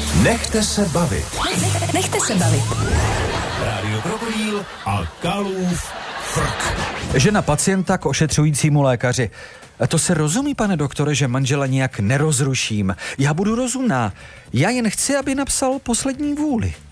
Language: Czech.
Nechte se bavit. Nechte se bavit. Rádio Krokodýl a Kalův frk. Žena pacienta k ošetřujícímu lékaři. To se rozumí, pane doktore, že manžela nijak nerozruším. Já budu rozumná. Já jen chci, aby napsal poslední vůli.